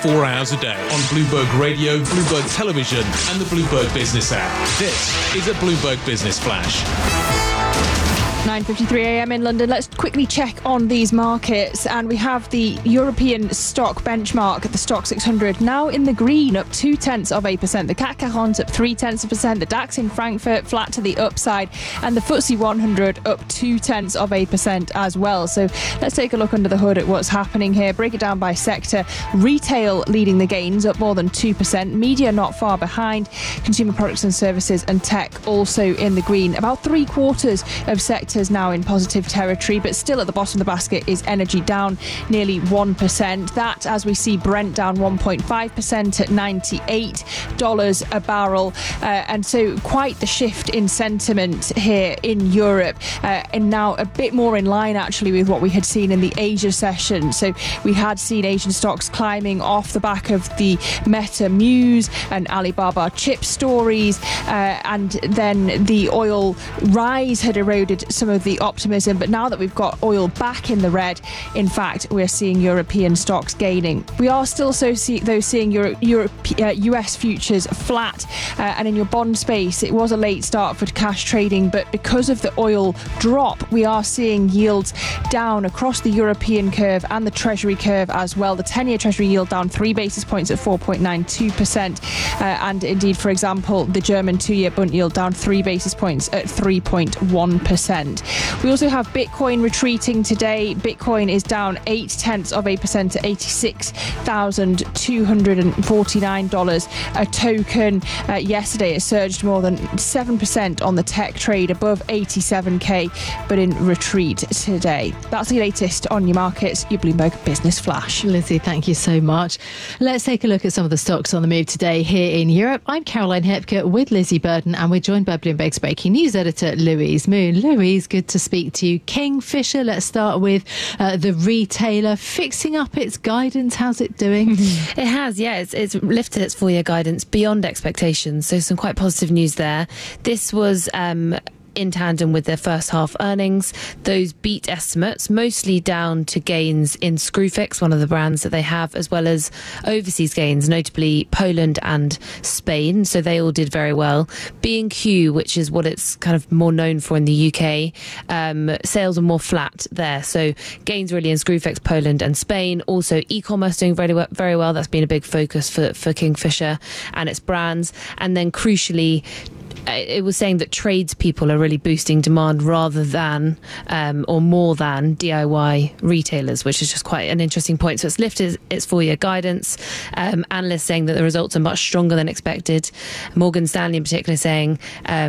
24 hours a day on Bloomberg Radio, Bloomberg Television, and the Bloomberg Business app. This is a Bloomberg Business Flash. 9:53 a.m. in London. Let's quickly check on these markets, and we have the European stock benchmark, the Stock 600, now in the green, up 0.2%. The CAC 40 up 0.3%. The DAX in Frankfurt flat to the upside, and the FTSE 100 up 0.2% as well. So let's take a look under the hood at what's happening here. Break it down by sector. Retail leading the gains, up more than 2%. Media not far behind. Consumer products and services and tech also in the green. About 3/4 of sectors now in positive territory, but still at the bottom of the basket is energy, down nearly 1%. That, as we see Brent down 1.5% at $98 a barrel. And so quite the shift in sentiment here in Europe, and now a bit more in line actually with what we had seen in the Asia session. So we had seen Asian stocks climbing off the back of the Meta Muse and Alibaba chip stories, and then the oil rise had eroded some of the optimism, but now that we've got oil back in the red, in fact, we're seeing European stocks gaining. We are still seeing US futures flat, and in your bond space, it was a late start for cash trading, but because of the oil drop, we are seeing yields down across the European curve and the Treasury curve as well. The 10-year Treasury yield down 3 basis points at 4.92%, and indeed, for example, the German 2-year Bund yield down 3 basis points at 3.1%. We also have Bitcoin retreating today. Bitcoin is down 0.8% to $86,249 a token. Yesterday it surged more than 7% on the tech trade, above 87k, but in retreat today. That's the latest on your markets, your Bloomberg Business Flash. Lizzie, thank you so much. Let's take a look at some of the stocks on the move today here in Europe. I'm Caroline Hepker with Lizzie Burden, and we're joined by Bloomberg's breaking news editor Louise Moon. Louise, good to speak to you. Kingfisher, let's start with the retailer fixing up its guidance. How's it doing? It has, yeah. It's lifted its full-year guidance beyond expectations, so some quite positive news there. This was in tandem with their first half earnings. Those beat estimates, mostly down to gains in Screwfix, one of the brands that they have, as well as overseas gains, notably Poland and Spain. So they all did very well. B&Q, which is what it's kind of more known for in the UK, sales are more flat there. So gains really in Screwfix, Poland and Spain. Also e-commerce doing very well. That's been a big focus for Kingfisher and its brands. And then crucially, it was saying that tradespeople are really boosting demand rather than or more than DIY retailers, which is just quite an interesting point. So it's lifted its full-year guidance. Analysts saying that the results are much stronger than expected. Morgan Stanley in particular saying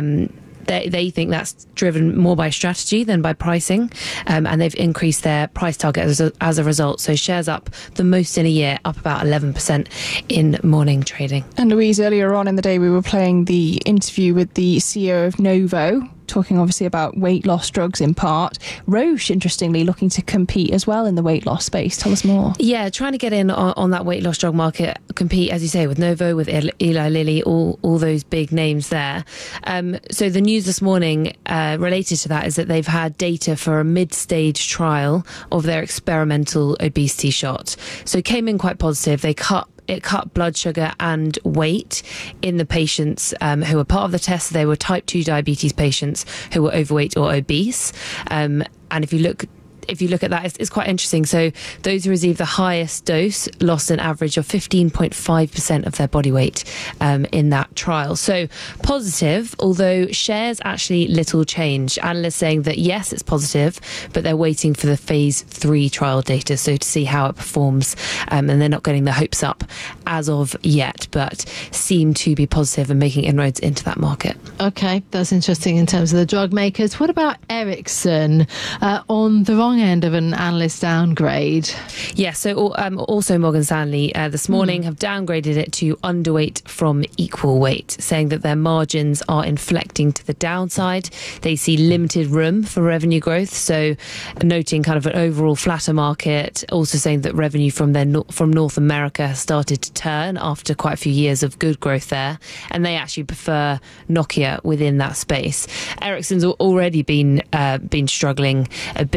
they think that's driven more by strategy than by pricing, and they've increased their price target as a result. So shares up the most in a year, up about 11% in morning trading. And Louise, earlier on in the day we were playing the interview with the CEO of Novo, talking obviously about weight loss drugs in part. Roche, interestingly, looking to compete as well in the weight loss space. Tell us more. Yeah, trying to get in on that weight loss drug market, compete, as you say, with Novo, with Eli Lilly, all those big names there. So the news this morning related to that is that they've had data for a mid-stage trial of their experimental obesity shot. So it came in quite positive. It cut blood sugar and weight in the patients who were part of the test. They were type 2 diabetes patients who were overweight or obese. And if you look at that, it's quite interesting. So those who received the highest dose lost an average of 15.5% of their body weight in that trial. So positive, although shares actually little change. Analysts saying that yes, it's positive, but they're waiting for the phase 3 trial data, so to see how it performs. And they're not getting their hopes up as of yet, but seem to be positive and making inroads into that market. Okay, that's interesting in terms of the drug makers. What about Ericsson on the wrong end of an analyst downgrade? Yeah, so also Morgan Stanley this morning have downgraded it to underweight from equal weight, saying that their margins are inflecting to the downside. They see limited room for revenue growth, so noting kind of an overall flatter market, also saying that revenue from North America has started to turn after quite a few years of good growth there, and they actually prefer Nokia within that space. Ericsson's already been struggling a bit. They've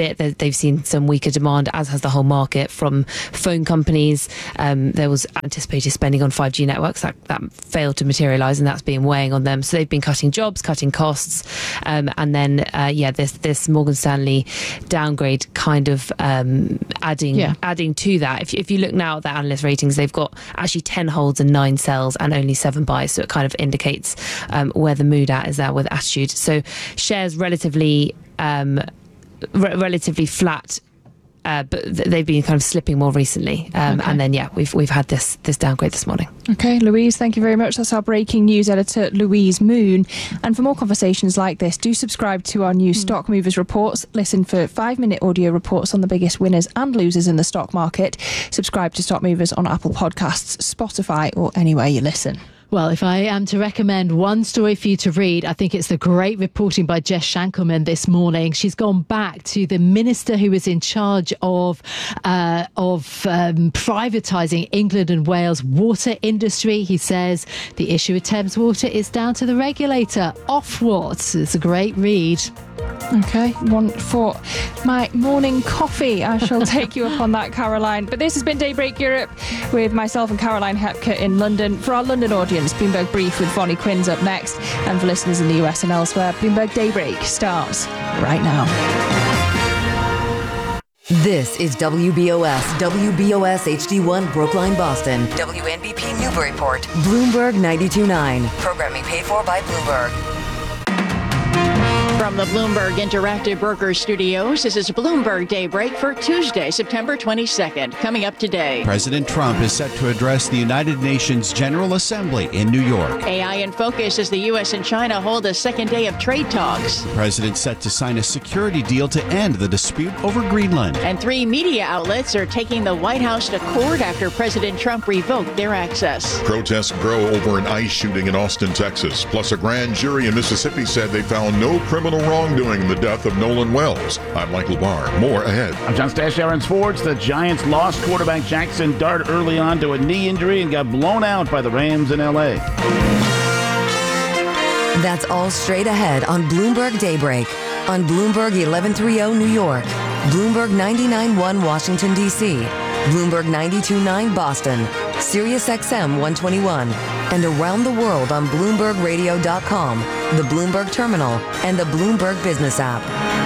they've seen some weaker demand, as has the whole market, from phone companies. There was anticipated spending on 5G networks that failed to materialise, and that's been weighing on them. So they've been cutting jobs, cutting costs, and then this Morgan Stanley downgrade kind of adding to that. If you look now at the analyst ratings, they've got actually 10 holds and 9 sells and only 7 buys. So it kind of indicates where the mood is there with attitude. So shares relatively flat. But they've been kind of slipping more recently. And then, we've had this downgrade this morning. Okay, Louise, thank you very much. That's our breaking news editor, Louise Moon. And for more conversations like this, do subscribe to our new Stock Movers reports. Listen for 5-minute audio reports on the biggest winners and losers in the stock market. Subscribe to Stock Movers on Apple Podcasts, Spotify, or anywhere you listen. Well, if I am to recommend one story for you to read, I think it's the great reporting by Jess Shankelman this morning. She's gone back to the minister who was in charge of privatising England and Wales water industry. He says the issue of Thames Water is down to the regulator. Ofwat. It's a great read. Okay, one for my morning coffee. I shall take you up on that, Caroline. But this has been Daybreak Europe with myself and Caroline Hepker in London. For our London audience, Bloomberg Brief with Vonnie Quinn's up next. And for listeners in the US and elsewhere, Bloomberg Daybreak starts right now. This is WBOS HD1 Brookline, Boston. WNBP Newburyport. Bloomberg 92.9. Programming paid for by Bloomberg. From the Bloomberg Interactive Brokers Studios, this is Bloomberg Daybreak for Tuesday, September 22nd. Coming up today, President Trump is set to address the United Nations General Assembly in New York. AI in focus as the U.S. and China hold a second day of trade talks. The president set to sign a security deal to end the dispute over Greenland. And 3 media outlets are taking the White House to court after President Trump revoked their access. Protests grow over an ICE shooting in Austin, Texas. Plus, a grand jury in Mississippi said they found no criminal wrongdoing in the death of Nolan Wells. I'm Mike LeBar. More ahead. I'm John Stash, Aaron Sports. The Giants lost quarterback Jackson Dart early on to a knee injury and got blown out by the Rams in L.A. That's all straight ahead on Bloomberg Daybreak. On Bloomberg 1130 New York. Bloomberg 99.1 Washington, D.C. Bloomberg 92.9 Boston. Sirius XM 121. And around the world on BloombergRadio.com, the Bloomberg Terminal, and the Bloomberg Business app.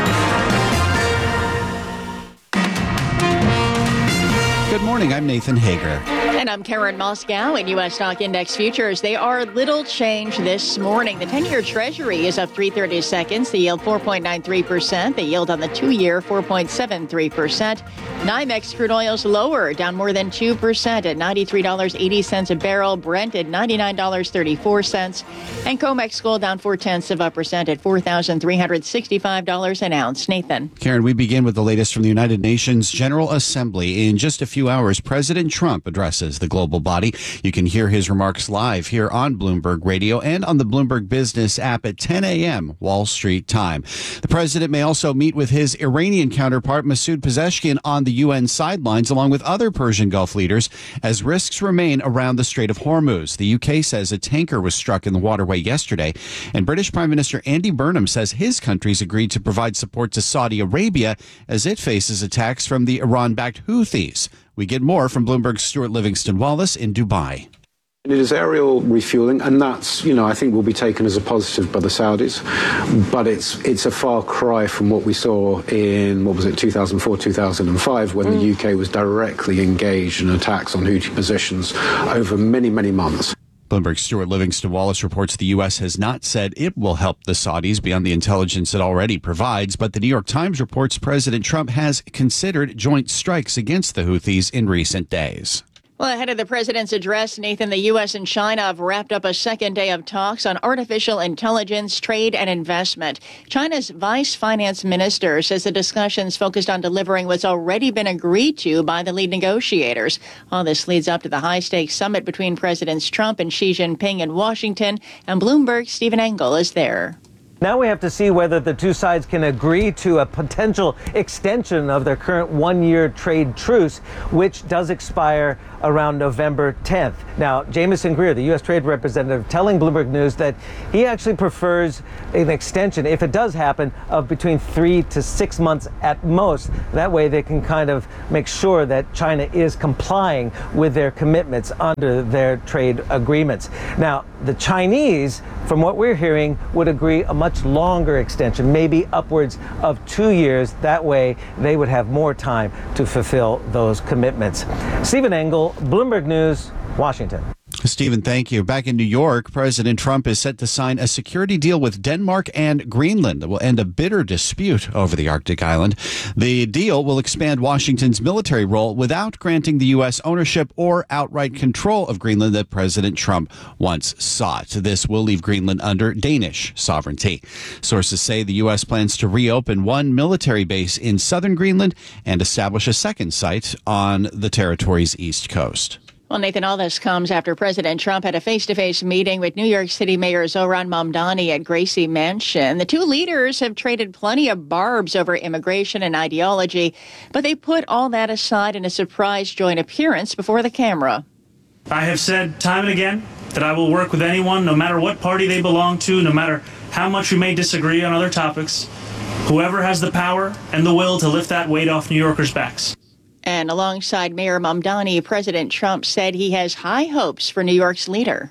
Good morning, I'm Nathan Hager. And I'm Karen Moscow. In U.S. stock index futures, they are little change this morning. The 10-year Treasury is up 3/30 seconds. The yield 4.93%. The yield on the 2-year 4.73%. NYMEX crude oil's lower, down more than 2% at $93.80 a barrel. Brent at $99.34. And COMEX gold down 0.4% at $4,365 an ounce. Nathan. Karen, we begin with the latest from the United Nations General Assembly. In just a few hours, President Trump addresses the global body. You can hear his remarks live here on Bloomberg Radio and on the Bloomberg Business app at 10 a.m. Wall Street time. The president may also meet with his Iranian counterpart Masoud Pezeshkian on the UN sidelines, along with other Persian Gulf leaders, as risks remain around the Strait of Hormuz. The UK says a tanker was struck in the waterway yesterday, and British Prime Minister Andy Burnham says his country's agreed to provide support to Saudi Arabia as it faces attacks from the Iran-backed Houthis. We get more from Bloomberg's Stuart Livingston-Wallace in Dubai. It is aerial refueling, and that's, I think will be taken as a positive by the Saudis. But it's a far cry from what we saw in, 2004, 2005, when the UK was directly engaged in attacks on Houthi positions over many, many months. Bloomberg's Stuart Livingston-Wallace reports the U.S. has not said it will help the Saudis beyond the intelligence it already provides, but the New York Times reports President Trump has considered joint strikes against the Houthis in recent days. Well, ahead of the president's address, Nathan, the U.S. and China have wrapped up a second day of talks on artificial intelligence, trade, and investment. China's vice finance minister says the discussions focused on delivering what's already been agreed to by the lead negotiators. All this leads up to the high-stakes summit between Presidents Trump and Xi Jinping in Washington, and Bloomberg's Stephen Engel is there. Now we have to see whether the two sides can agree to a potential extension of their current one-year trade truce, which does expire around November 10th. Now, Jamieson Greer, the U.S. Trade Representative, telling Bloomberg News that he actually prefers an extension, if it does happen, of between 3 to 6 months at most. That way they can kind of make sure that China is complying with their commitments under their trade agreements. Now, the Chinese, from what we're hearing, would agree a much longer extension, maybe upwards of 2 years. That way they would have more time to fulfill those commitments. Stephen Engel, Bloomberg News, Washington. Stephen, thank you. Back in New York, President Trump is set to sign a security deal with Denmark and Greenland that will end a bitter dispute over the Arctic island. The deal will expand Washington's military role without granting the U.S. ownership or outright control of Greenland that President Trump once sought. This will leave Greenland under Danish sovereignty. Sources say the U.S. plans to reopen one military base in southern Greenland and establish a second site on the territory's east coast. Well, Nathan, all this comes after President Trump had a face-to-face meeting with New York City Mayor Zohran Mamdani at Gracie Mansion. The two leaders have traded plenty of barbs over immigration and ideology, but they put all that aside in a surprise joint appearance before the camera. I have said time and again that I will work with anyone, no matter what party they belong to, no matter how much we may disagree on other topics, whoever has the power and the will to lift that weight off New Yorkers' backs. And alongside Mayor Mamdani, President Trump said he has high hopes for New York's leader.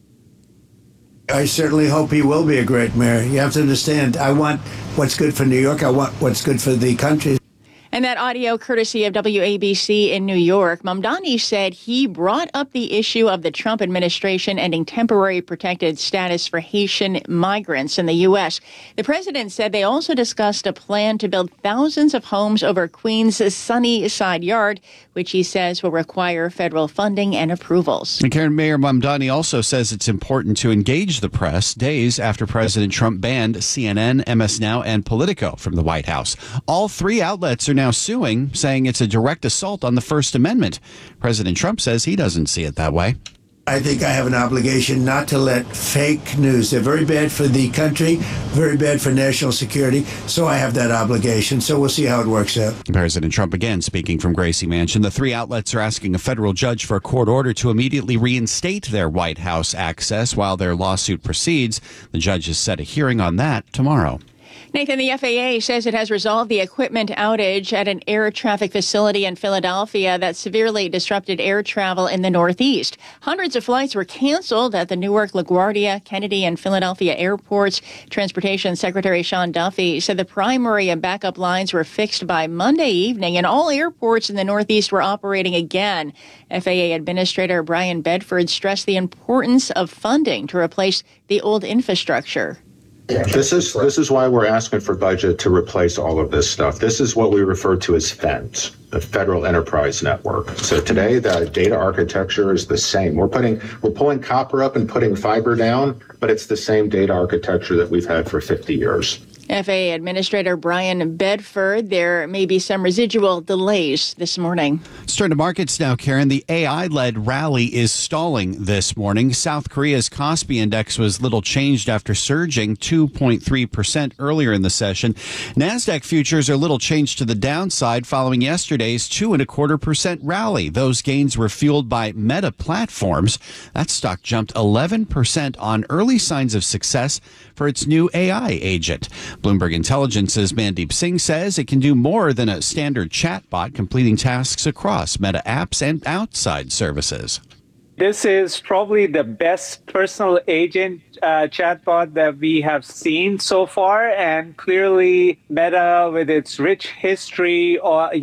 I certainly hope he will be a great mayor. You have to understand, I want what's good for New York. I want what's good for the country. And that audio courtesy of WABC in New York. Mamdani said he brought up the issue of the Trump administration ending temporary protected status for Haitian migrants in the U.S. The president said they also discussed a plan to build thousands of homes over Queens' Sunny Side Yard, which he says will require federal funding and approvals. And Karen, Mayor Mamdani also says it's important to engage the press days after President Trump banned CNN, MS Now, and Politico from the White House. All three outlets are now suing, saying it's a direct assault on the First Amendment. President Trump says he doesn't see it that way. I think I have an obligation not to let fake news. They're very bad for the country, very bad for national security. So I have that obligation. So we'll see how it works out. President Trump again speaking from Gracie Mansion. The three outlets are asking a federal judge for a court order to immediately reinstate their White House access while their lawsuit proceeds. The judge has set a hearing on that tomorrow. Nathan, the FAA says it has resolved the equipment outage at an air traffic facility in Philadelphia that severely disrupted air travel in the Northeast. Hundreds of flights were canceled at the Newark, LaGuardia, Kennedy, and Philadelphia airports. Transportation Secretary Sean Duffy said the primary and backup lines were fixed by Monday evening, and all airports in the Northeast were operating again. FAA Administrator Brian Bedford stressed the importance of funding to replace the old infrastructure. This is why we're asking for budget to replace all of this stuff. This is what we refer to as FENS, the Federal Enterprise Network. So today the data architecture is the same. We're pulling copper up and putting fiber down, but it's the same data architecture that we've had for 50 years. FAA Administrator Brian Bedford, there may be some residual delays this morning. Let's turn to markets now, Karen. The AI-led rally is stalling this morning. South Korea's Kospi index was little changed after surging 2.3% earlier in the session. NASDAQ futures are little changed to the downside following yesterday's 2.25% rally. Those gains were fueled by Meta Platforms. That stock jumped 11% on early signs of success for its new AI agent. Bloomberg Intelligence's Mandeep Singh says it can do more than a standard chatbot, completing tasks across Meta apps and outside services. This is probably the best personal agent chatbot that we have seen so far, and clearly Meta, with its rich history,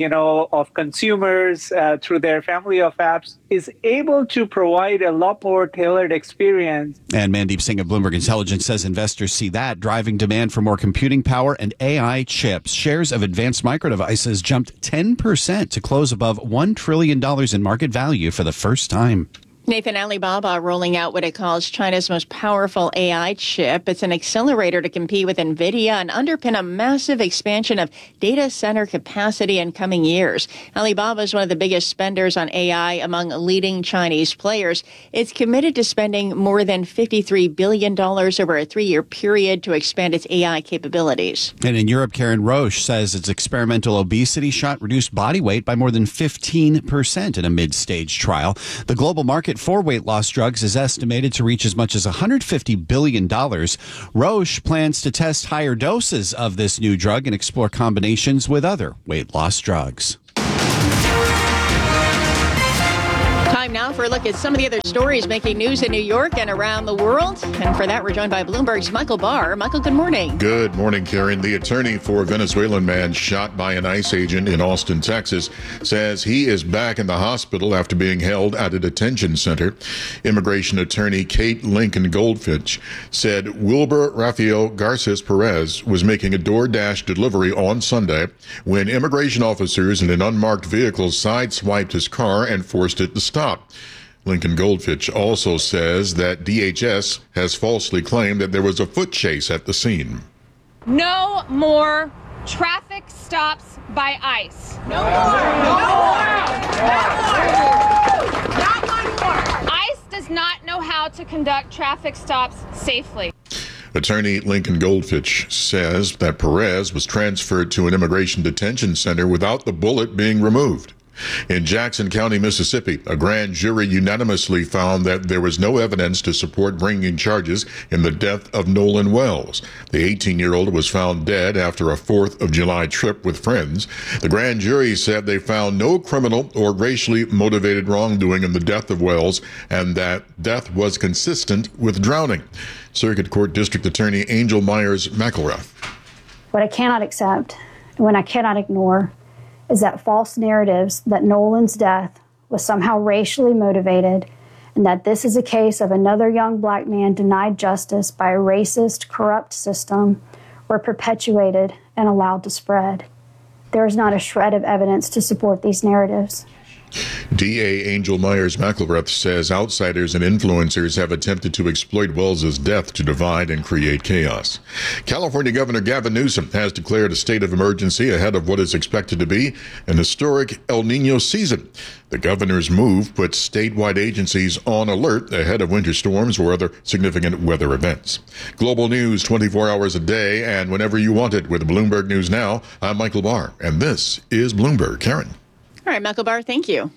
of consumers through their family of apps, is able to provide a lot more tailored experience. And Mandeep Singh of Bloomberg Intelligence says investors see that driving demand for more computing power and AI chips. Shares of Advanced Micro Devices jumped 10% to close above $1 trillion in market value for the first time. Nathan, Alibaba rolling out what it calls China's most powerful AI chip. It's an accelerator to compete with NVIDIA and underpin a massive expansion of data center capacity in coming years. Alibaba is one of the biggest spenders on AI among leading Chinese players. It's committed to spending more than $53 billion over a 3-year period to expand its AI capabilities. And in Europe, Karen, Roche says its experimental obesity shot reduced body weight by more than 15% in a mid-stage trial. The global market for weight loss drugs is estimated to reach as much as $150 billion. Roche plans to test higher doses of this new drug and explore combinations with other weight loss drugs. Time now for a look at some of the other stories making news in New York and around the world. And for that, we're joined by Bloomberg's Michael Barr. Michael, good morning. Good morning, Karen. The attorney for a Venezuelan man shot by an ICE agent in Austin, Texas, says he is back in the hospital after being held at a detention center. Immigration attorney Kate Lincoln Goldfinch said Wilbur Rafael Garces Perez was making a DoorDash delivery on Sunday when immigration officers in an unmarked vehicle sideswiped his car and forced it to stop. Lincoln Goldfinch also says that DHS has falsely claimed that there was a foot chase at the scene. No more traffic stops by ICE. No more. Not one more. ICE does not know how to conduct traffic stops safely. Attorney Lincoln Goldfinch says that Perez was transferred to an immigration detention center without the bullet being removed. In Jackson County, Mississippi, a grand jury unanimously found that there was no evidence to support bringing charges in the death of Nolan Wells. The 18-year-old was found dead after a 4th of July trip with friends. The grand jury said they found no criminal or racially motivated wrongdoing in the death of Wells and that death was consistent with drowning. Circuit Court District Attorney Angel Myers McElrath. What I cannot accept, and what I cannot ignore, is that false narratives that Nolan's death was somehow racially motivated and that this is a case of another young black man denied justice by a racist, corrupt system were perpetuated and allowed to spread. There is not a shred of evidence to support these narratives. DA Angel Myers McElrath says outsiders and influencers have attempted to exploit Wells's death to divide and create chaos. California Governor Gavin Newsom has declared a state of emergency ahead of what is expected to be an historic El Nino season. The governor's move puts statewide agencies on alert ahead of winter storms or other significant weather events. Global news 24 hours a day and whenever you want it with Bloomberg News Now. I'm Michael Barr, and this is Bloomberg. Karen. All right, Michael Barr, thank you.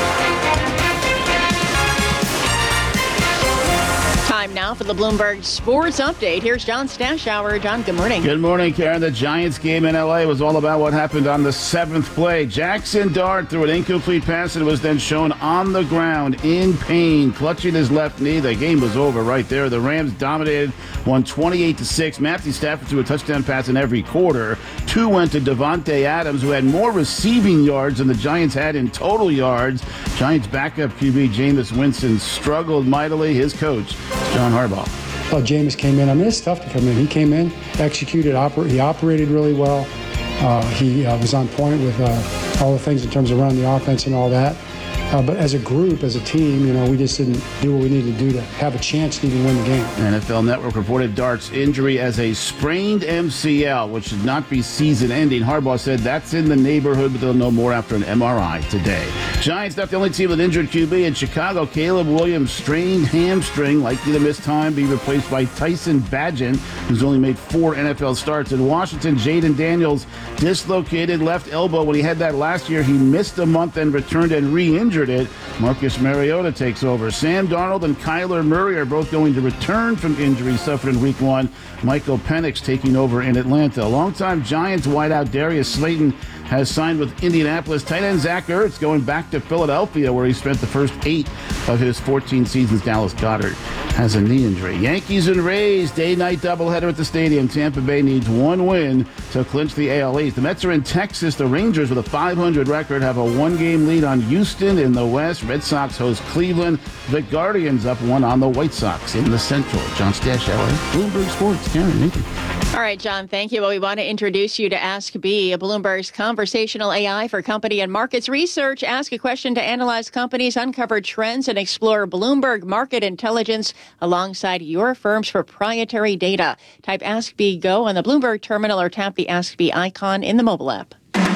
Time now for the Bloomberg Sports Update. Here's John Stashower. John, good morning. Good morning, Karen. The Giants game in L.A. was all about what happened on the 7th play. Jackson Dart threw an incomplete pass and was then shown on the ground in pain, clutching his left knee. The game was over right there. The Rams dominated, won 28-6. Matthew Stafford threw a touchdown pass in every quarter. 2 went to Davante Adams, who had more receiving yards than the Giants had in total yards. Giants backup QB Jameis Winston struggled mightily. His coach, John Harbaugh. Well, Jameis came in. I mean, it's tough to come in. He came in, executed, he operated really well. He was on point with all the things in terms of running the offense and all that. But as a group, as a team, we just didn't do what we needed to do to have a chance to even win the game. NFL Network reported Dart's injury as a sprained MCL, which should not be season-ending. Harbaugh said that's in the neighborhood, but they'll know more after an MRI today. Giants not the only team with injured QB. In Chicago, Caleb Williams strained hamstring, likely to miss time, be replaced by Tyson Bagent, who's only made 4 NFL starts. In Washington, Jaden Daniels dislocated left elbow. When he had that last year, he missed a month and returned and re-injured it. Marcus Mariota takes over. Sam Darnold and Kyler Murray are both going to return from injury suffered in Week 1. Michael Penix taking over in Atlanta. Longtime Giants wideout Darius Slayton has signed with Indianapolis. Tight end Zach Ertz going back to Philadelphia, where he spent the first 8 of his 14 seasons. Dallas Goedert has a knee injury. Yankees and Rays, day-night doubleheader at the stadium. Tampa Bay needs 1 win to clinch the AL East. The Mets are in Texas. The Rangers, with a .500 record, have a one-game lead on Houston in the West. Red Sox host Cleveland. The Guardians up 1 on the White Sox in the Central. John Stash, LA, Bloomberg Sports. Karen, Nathan. All right, John, thank you. Well, we want to introduce you to Ask B, Bloomberg's conversational AI for company and markets research. Ask a question to analyze companies, uncover trends, and explore Bloomberg market intelligence alongside your firm's proprietary data. Type Ask B Go on the Bloomberg terminal or tap the Ask B icon in the mobile app.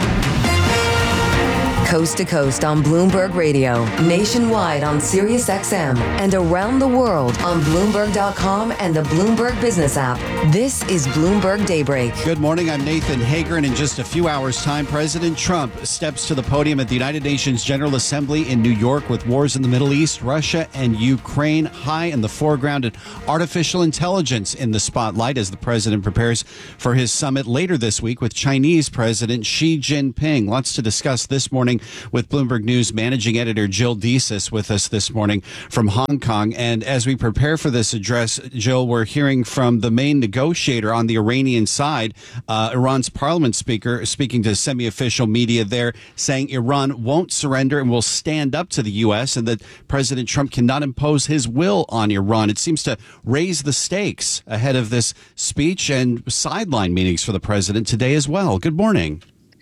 Coast to coast on Bloomberg Radio, nationwide on Sirius XM, and around the world on Bloomberg.com and the Bloomberg Business app. This is Bloomberg Daybreak. Good morning. I'm Nathan Hager, and in just a few hours' time, President Trump steps to the podium at the United Nations General Assembly in New York with wars in the Middle East, Russia, and Ukraine high in the foreground, and artificial intelligence in the spotlight as the president prepares for his summit later this week with Chinese President Xi Jinping. Lots to discuss this morning with Bloomberg News managing editor Jill Desis with us this morning from Hong Kong. And as we prepare for this address, Jill, we're hearing from the main negotiator on the Iranian side, Iran's parliament speaker, speaking to semi-official media there, saying Iran won't surrender and will stand up to the U.S. and that President Trump cannot impose his will on Iran. It seems to raise the stakes ahead of this speech and sideline meetings for the president today as well. Good morning.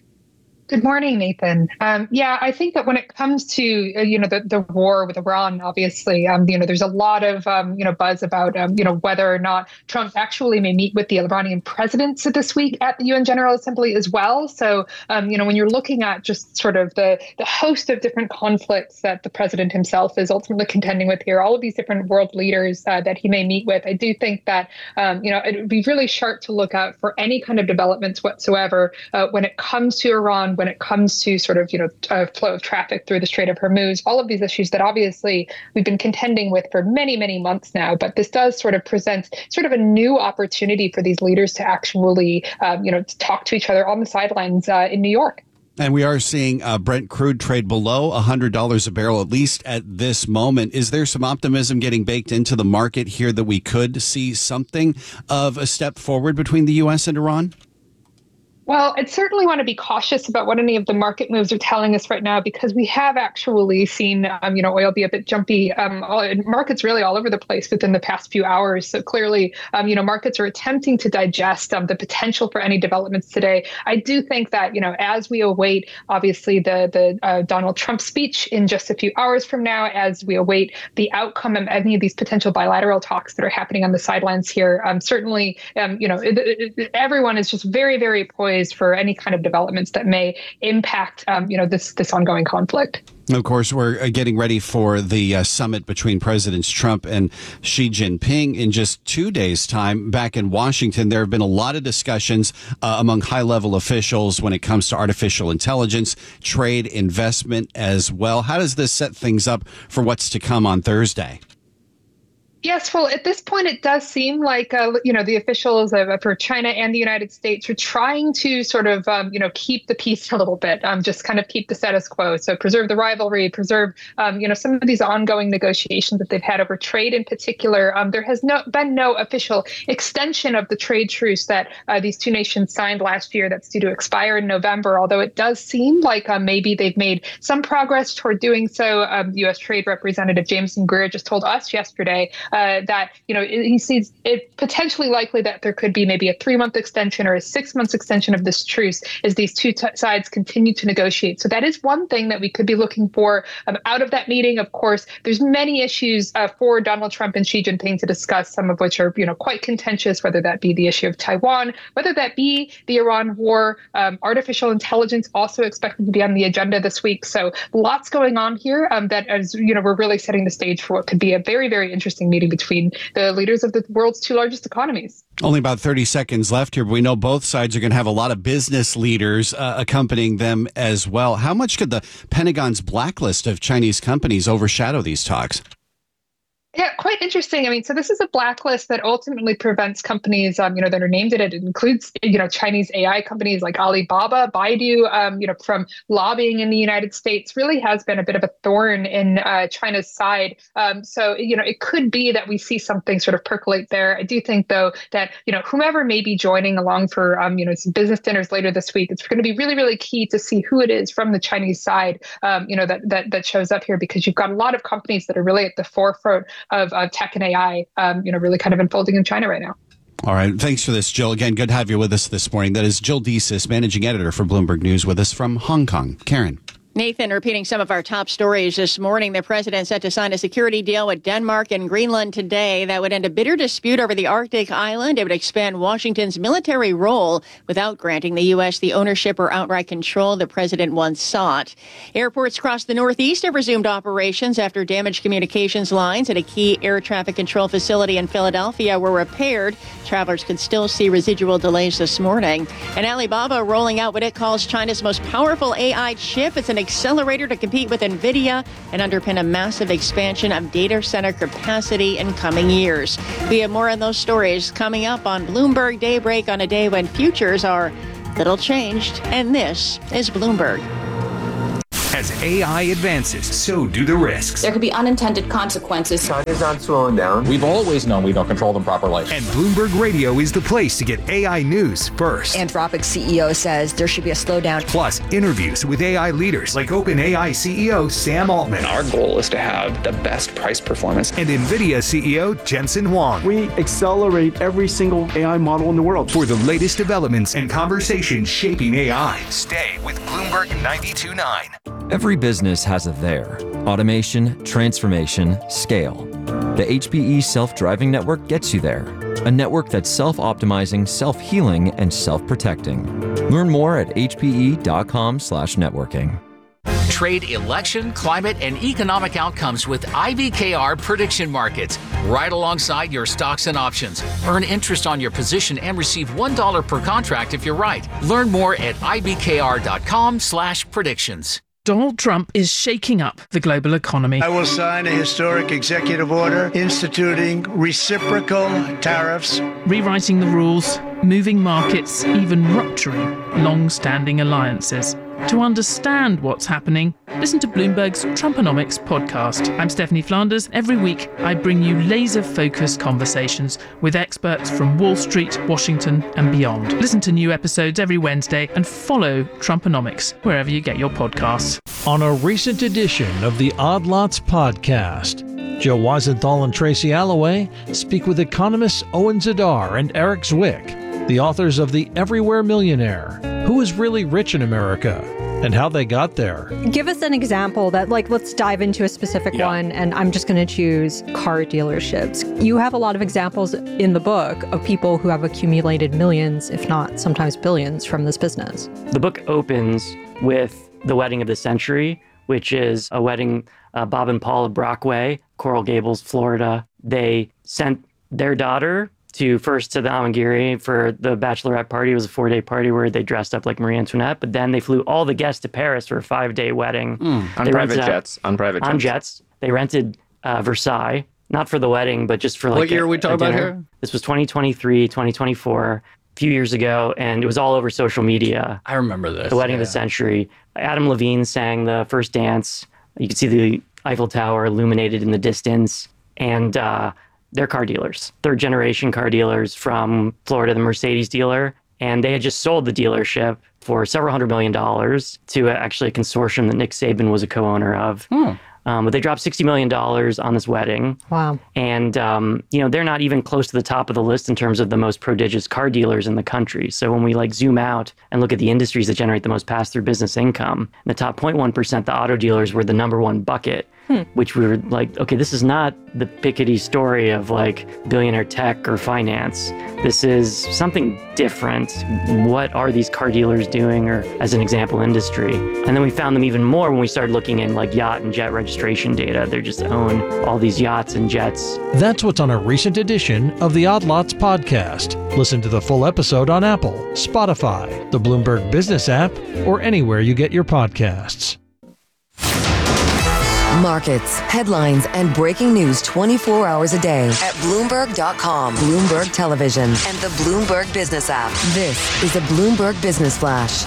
Good morning, Nathan. I think that when it comes to, the war with Iran, obviously, there's a lot of, buzz about, whether or not Trump actually may meet with the Iranian president this week at the UN General Assembly as well. So, when you're looking at just sort of the host of different conflicts that the president himself is ultimately contending with here, all of these different world leaders that he may meet with, I do think that, it would be really sharp to look out for any kind of developments whatsoever when it comes to Iran, when it comes to sort of, flow of traffic through the Strait of Hormuz, all of these issues that obviously we've been contending with for many, many months now. But this does sort of present sort of a new opportunity for these leaders to actually, talk to each other on the sidelines in New York. And we are seeing Brent crude trade below $100 a barrel, at least at this moment. Is there some optimism getting baked into the market here that we could see something of a step forward between the U.S. and Iran? Well, I'd certainly want to be cautious about what any of the market moves are telling us right now, because we have actually seen, oil be a bit jumpy. Markets really all over the place within the past few hours. So clearly, markets are attempting to digest the potential for any developments today. I do think that, as we await, obviously, the Donald Trump speech in just a few hours from now, as we await the outcome of any of these potential bilateral talks that are happening on the sidelines here, certainly, everyone is just very, very poised for any kind of developments that may impact, this ongoing conflict. Of course, we're getting ready for the summit between Presidents Trump and Xi Jinping in just 2 days' time back in Washington. There have been a lot of discussions among high-level officials when it comes to artificial intelligence, trade, investment as well. How does this set things up for what's to come on Thursday? Yes, well, at this point, it does seem like, the officials for China and the United States are trying to sort of, keep the peace a little bit, just kind of keep the status quo. So preserve the rivalry, preserve, some of these ongoing negotiations that they've had over trade in particular. There has been no official extension of the trade truce that these two nations signed last year that's due to expire in November, although it does seem like maybe they've made some progress toward doing so. U.S. Trade Representative Jameson Greer just told us yesterday that, he sees it potentially likely that there could be maybe a 3-month extension or a 6-month extension of this truce as these two sides continue to negotiate. So that is one thing that we could be looking for out of that meeting. Of course, there's many issues for Donald Trump and Xi Jinping to discuss, some of which are, quite contentious, whether that be the issue of Taiwan, whether that be the Iran war, artificial intelligence also expected to be on the agenda this week. So lots going on here that, as we're really setting the stage for what could be a very, very interesting meeting between the leaders of the world's two largest economies. Only about 30 seconds left here, but we know both sides are going to have a lot of business leaders accompanying them as well. How much could the Pentagon's blacklist of Chinese companies overshadow these talks? Yeah, quite interesting. I mean, so this is a blacklist that ultimately prevents companies, that are named in it. It includes, Chinese AI companies like Alibaba, Baidu, from lobbying in the United States. Really has been a bit of a thorn in China's side. So, it could be that we see something sort of percolate there. I do think, though, that, whomever may be joining along for, some business dinners later this week, it's going to be really, really key to see who it is from the Chinese side, that shows up here, because you've got a lot of companies that are really at the forefront of tech and AI, really kind of unfolding in China right now. All right. Thanks for this, Jill. Again, good to have you with us this morning. That is Jill Desis, managing editor for Bloomberg News, with us from Hong Kong. Karen. Nathan, repeating some of our top stories this morning, the president set to sign a security deal with Denmark and Greenland today that would end a bitter dispute over the Arctic island. It would expand Washington's military role without granting the U.S. the ownership or outright control the president once sought. Airports across the Northeast have resumed operations after damaged communications lines at a key air traffic control facility in Philadelphia were repaired. Travelers could still see residual delays this morning. And Alibaba rolling out what it calls China's most powerful AI chip. It's an accelerator to compete with NVIDIA and underpin a massive expansion of data center capacity in coming years. We have more on those stories coming up on Bloomberg Daybreak on a day when futures are little changed. And this is Bloomberg. As AI advances, so do the risks. There could be unintended consequences. China's not slowing down. We've always known we don't control them properly. And Bloomberg Radio is the place to get AI news first. Anthropic CEO says there should be a slowdown. Plus, interviews with AI leaders like OpenAI CEO Sam Altman. Our goal is to have the best price performance. And NVIDIA CEO Jensen Huang. We accelerate every single AI model in the world. For the latest developments and conversations shaping AI, stay with Bloomberg 92.9. Every business has a there. Automation, transformation, scale. The HPE Self-Driving Network gets you there. A network that's self-optimizing, self-healing, and self-protecting. Learn more at hpe.com/networking. Trade election, climate, and economic outcomes with IBKR prediction markets, right alongside your stocks and options. Earn interest on your position and receive $1 per contract if you're right. Learn more at ibkr.com/predictions. Donald Trump is shaking up the global economy. I will sign a historic executive order instituting reciprocal tariffs, rewriting the rules, moving markets, even rupturing long-standing alliances. To understand what's happening, listen to Bloomberg's Trumponomics podcast. I'm Stephanie Flanders. Every week, I bring you laser-focused conversations with experts from Wall Street, Washington, and beyond. Listen to new episodes every Wednesday and follow Trumponomics wherever you get your podcasts. On a recent edition of the Odd Lots podcast, Joe Weisenthal and Tracy Alloway speak with economists Owen Zidar and Eric Zwick, the authors of The Everywhere Millionaire, Who is Really Rich in America, and How They Got There. Give us an example that, let's dive into a specific one, and I'm just going to choose car dealerships. You have a lot of examples in the book of people who have accumulated millions, if not sometimes billions, from this business. The book opens with the wedding of the century, which is a wedding, Bob and Paula Brockway, Coral Gables, Florida. They sent their daughter to the Amangiri for the bachelorette party. It was a 4-day party where they dressed up like Marie Antoinette, but then they flew all the guests to Paris for a 5-day wedding. On private jets. On jets. They rented Versailles, not for the wedding, but just for what year are we talking about here? This was 2023, 2024, a few years ago, and it was all over social media. I remember this. The wedding of the century. Adam Levine sang the first dance. You could see the Eiffel Tower illuminated in the distance, and they're car dealers, third-generation car dealers from Florida, the Mercedes dealer. And they had just sold the dealership for several $100 million to actually a consortium that Nick Saban was a co-owner of. But they dropped $60 million on this wedding. Wow. And, they're not even close to the top of the list in terms of the most prodigious car dealers in the country. So when we zoom out and look at the industries that generate the most pass-through business income, in the top 0.1%, the auto dealers were the number one bucket. Which we were like, okay, this is not the Piketty story of billionaire tech or finance. This is something different. What are these car dealers doing, or as an example, industry? And then we found them even more when we started looking in yacht and jet registration data. They just own all these yachts and jets. That's what's on a recent edition of the Odd Lots podcast. Listen to the full episode on Apple, Spotify, the Bloomberg Business app, or anywhere you get your podcasts. Markets, headlines, and breaking news 24 hours a day at Bloomberg.com, Bloomberg Television, and the Bloomberg Business app. This is a Bloomberg Business Flash.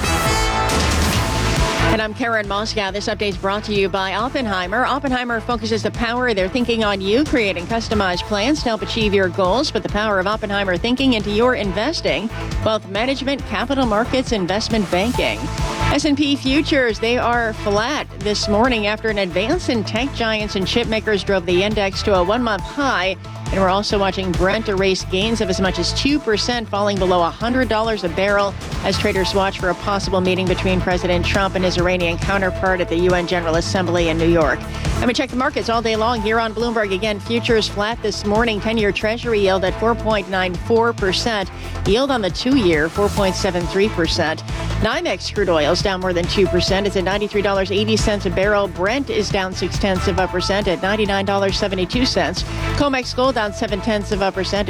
And I'm Karen Moscow. This update is brought to you by Oppenheimer. Oppenheimer focuses the power of their thinking on you, creating customized plans to help achieve your goals. Put the power of Oppenheimer thinking into your investing, wealth management, capital markets, investment banking. S&P futures, they are flat this morning after an advance in tech giants and chip makers drove the index to a one-month high. And we're also watching Brent erase gains of as much as 2%, falling below $100 a barrel as traders watch for a possible meeting between President Trump and his Iranian counterpart at the UN General Assembly in New York. Let me check the markets all day long here on Bloomberg. Again, futures flat this morning. 10-year Treasury yield at 4.94%. Yield on the 2-year, 4.73%. NYMEX crude oil is down more than 2%. It's at $93.80 a barrel. Brent is down 0.6% at $99.72. COMEX gold down 0.7% at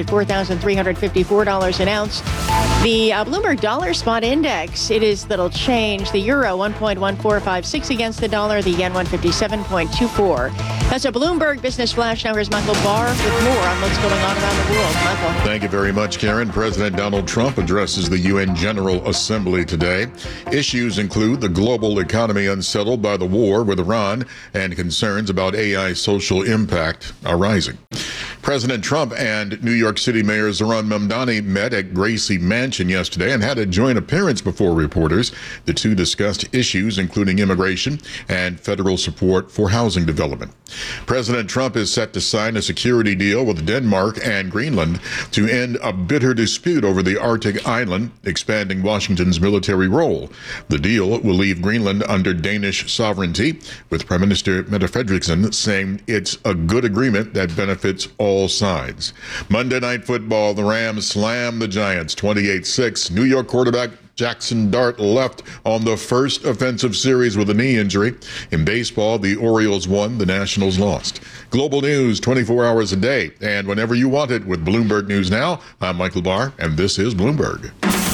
$4,354 an ounce. The Bloomberg Dollar Spot Index, it is little change. The euro 1.1456 against the dollar. The yen 157.24. That's a Bloomberg Business Flash. Now here's Michael Barr with more on what's going on around the world. Michael. Thank you very much, Karen. President Donald Trump addresses the UN General Assembly today. Issues include the global economy unsettled by the war with Iran and concerns about AI social impact are rising. President Trump and New York City Mayor Zohran Mamdani met at Gracie Mansion yesterday and had a joint appearance before reporters. The two discussed issues including immigration and federal support for housing development. President Trump is set to sign a security deal with Denmark and Greenland to end a bitter dispute over the Arctic island, expanding Washington's military role. The deal will leave Greenland under Danish sovereignty, with Prime Minister Mette Frederiksen saying it's a good agreement that benefits all sides. Monday Night Football, the Rams slammed the Giants 28-6. New York quarterback Jackson Dart left on the first offensive series with a knee injury. In baseball, the Orioles won, the Nationals lost. Global news 24 hours a day and whenever you want it with Bloomberg News Now. I'm Michael Barr, and this is Bloomberg.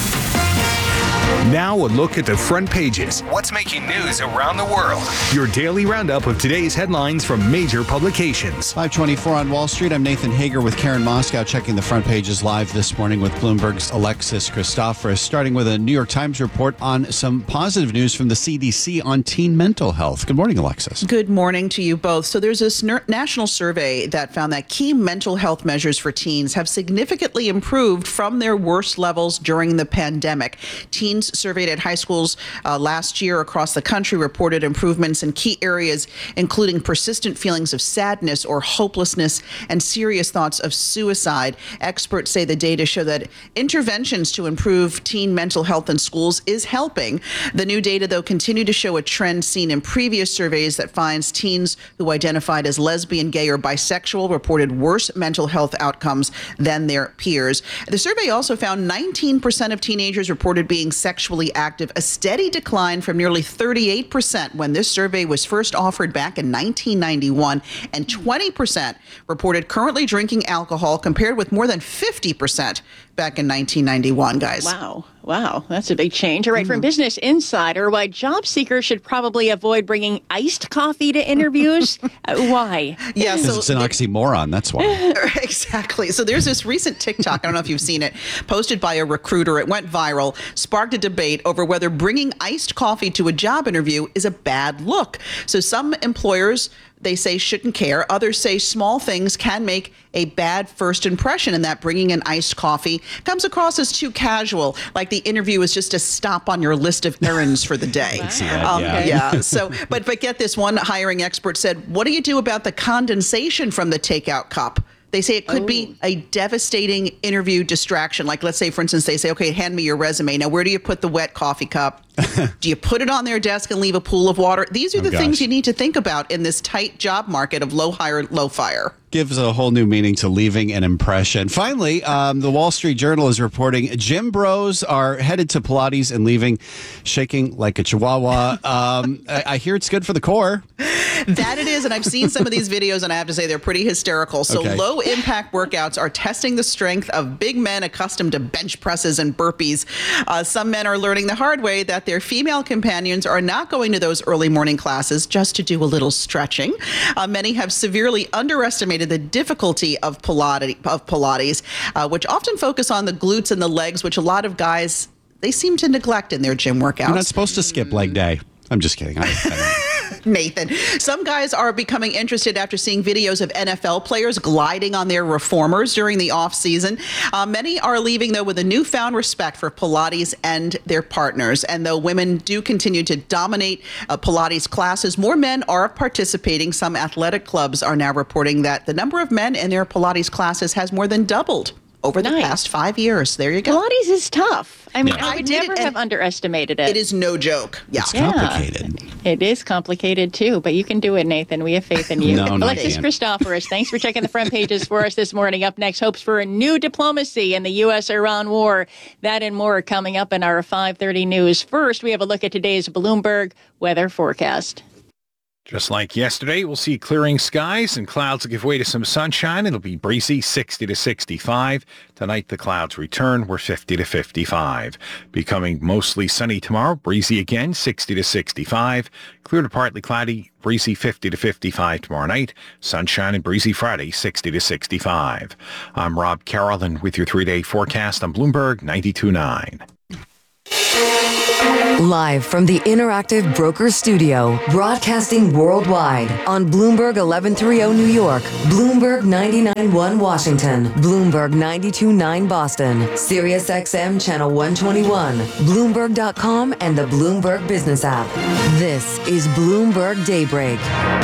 Now a look at the front pages. What's making news around the world? Your daily roundup of today's headlines from major publications. 524 on Wall Street. I'm Nathan Hager with Karen Moscow, checking the front pages live this morning with Bloomberg's Alexis Christoforous, starting with a New York Times report on some positive news from the CDC on teen mental health. Good morning, Alexis. Good morning to you both. So there's this national survey that found that key mental health measures for teens have significantly improved from their worst levels during the pandemic. Teens surveyed at high schools last year across the country reported improvements in key areas, including persistent feelings of sadness or hopelessness and serious thoughts of suicide. Experts say the data show that interventions to improve teen mental health in schools is helping. The new data, though, continue to show a trend seen in previous surveys that finds teens who identified as lesbian, gay, or bisexual reported worse mental health outcomes than their peers. The survey also found 19% of teenagers reported being sexually active, a steady decline from nearly 38% when this survey was first offered back in 1991, and 20% reported currently drinking alcohol, compared with more than 50% back in 1991, guys. Wow, that's a big change. All right, from Business Insider, why job seekers should probably avoid bringing iced coffee to interviews. Why? Yeah, so it's an oxymoron, that's why. Exactly. So there's this recent TikTok, I don't know if you've seen it, posted by a recruiter. It went viral, sparked a debate over whether bringing iced coffee to a job interview is a bad look. So some employers, they say, shouldn't care. Others say small things can make a bad first impression, and that bringing an iced coffee comes across as too casual, like the interview is just a stop on your list of errands for the day. So, but get this, one hiring expert said, what do you do about the condensation from the takeout cup? They say it could be a devastating interview distraction. Like, let's say, for instance, they say, okay, hand me your resume. Now, where do you put the wet coffee cup? Do you put it on their desk and leave a pool of water? These are the things you need to think about in this tight job market of low hire, low fire. Gives a whole new meaning to leaving an impression. Finally, the Wall Street Journal is reporting gym bros are headed to Pilates and leaving shaking like a chihuahua. I hear it's good for the core. That it is, and I've seen some of these videos, and I have to say they're pretty hysterical. So low-impact workouts are testing the strength of big men accustomed to bench presses and burpees. Some men are learning the hard way that their female companions are not going to those early morning classes just to do a little stretching. Many have severely underestimated the difficulty of Pilates, which often focus on the glutes and the legs, which a lot of guys, they seem to neglect in their gym workouts. You're not supposed to skip leg day. I'm just kidding. Nathan, some guys are becoming interested after seeing videos of NFL players gliding on their reformers during the off season. Many are leaving, though, with a newfound respect for Pilates and their partners. And though women do continue to dominate Pilates classes, more men are participating. Some athletic clubs are now reporting that the number of men in their Pilates classes has more than doubled over the past 5 years. There you go. Pilates is tough. I mean, I would never have underestimated it. It is no joke. Yeah. It's complicated. It is complicated, too, but you can do it, Nathan. We have faith in you. No, Alexis Christoforous, thanks for checking the front pages for us this morning. Up next, hopes for a new diplomacy in the U.S.-Iran war. That and more coming up in our 5:30 news. First, we have a look at today's Bloomberg weather forecast. Just like yesterday, we'll see clearing skies and clouds give way to some sunshine. It'll be breezy, 60 to 65. Tonight, the clouds return. We're 50 to 55. Becoming mostly sunny tomorrow. Breezy again, 60 to 65. Clear to partly cloudy, breezy, 50 to 55 tomorrow night. Sunshine and breezy Friday, 60 to 65. I'm Rob Carroll, and with your 3-day forecast on Bloomberg 92.9. Live from the Interactive Brokers Studio, broadcasting worldwide on Bloomberg 1130 New York, Bloomberg 99.1 Washington, Bloomberg 92.9 Boston, Sirius XM Channel 121, Bloomberg.com, and the Bloomberg Business app. This is Bloomberg Daybreak.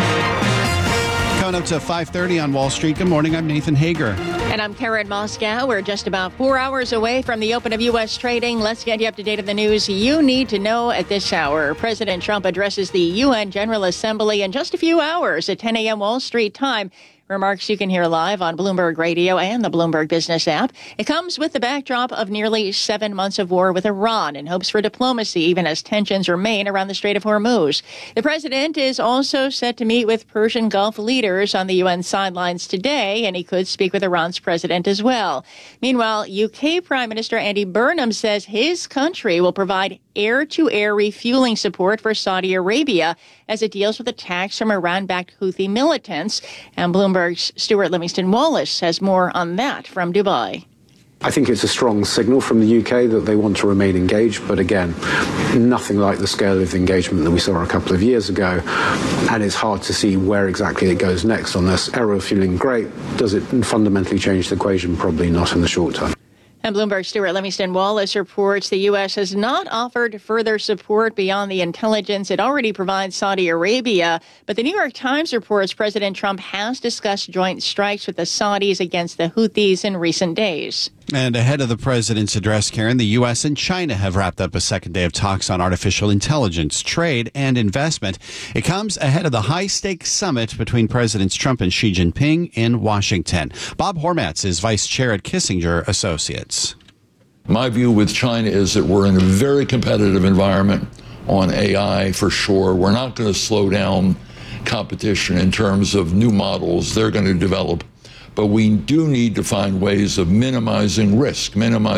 Coming up to 5:30 on Wall Street. Good morning. I'm Nathan Hager. And I'm Karen Moscow. We're just about 4 hours away from the open of U.S. trading. Let's get you up to date on the news you need to know at this hour. President Trump addresses the UN General Assembly in just a few hours at 10 a.m. Wall Street time. Remarks you can hear live on Bloomberg Radio and the Bloomberg Business app. It comes with the backdrop of nearly 7 months of war with Iran and hopes for diplomacy, even as tensions remain around the Strait of Hormuz. The president is also set to meet with Persian Gulf leaders on the UN sidelines today, and he could speak with Iran's president as well. Meanwhile, UK Prime Minister Andy Burnham says his country will provide air-to-air refueling support for Saudi Arabia as it deals with attacks from Iran-backed Houthi militants. And Bloomberg's Stuart Livingston-Wallace has more on that from Dubai. I think it's a strong signal from the UK that they want to remain engaged, but again, nothing like the scale of engagement that we saw a couple of years ago, and it's hard to see where exactly it goes next on this. Air refueling, great. Does it fundamentally change the equation? Probably not in the short term. And Bloomberg's Stuart Livingston-Wallace reports the U.S. has not offered further support beyond the intelligence it already provides Saudi Arabia. But the New York Times reports President Trump has discussed joint strikes with the Saudis against the Houthis in recent days. And ahead of the president's address, Karen, the U.S. and China have wrapped up a second day of talks on artificial intelligence, trade, and investment. It comes ahead of the high-stakes summit between Presidents Trump and Xi Jinping in Washington. Bob Hormats is vice chair at Kissinger Associates. My view with China is that we're in a very competitive environment on AI for sure. We're not going to slow down competition in terms of new models they're going to develop. But we do need to find ways of minimizing risk